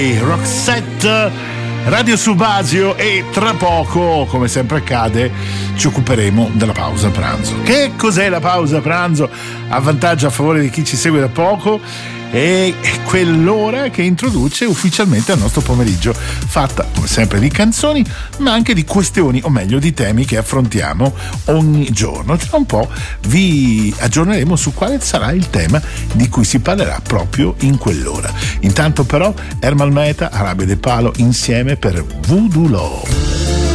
Roxette, Radio Subasio, e tra poco, come sempre accade, ci occuperemo della pausa pranzo. Che cos'è la pausa pranzo? Avvantaggio a favore di chi ci segue da poco, è quell'ora che introduce ufficialmente al nostro pomeriggio, fatta come sempre di canzoni, ma anche di questioni, o meglio di temi che affrontiamo ogni giorno. Tra un po' vi aggiorneremo su quale sarà il tema di cui si parlerà proprio in quell'ora. Intanto però Ermal Meta, Arabia de Palo insieme per Voodoo Love.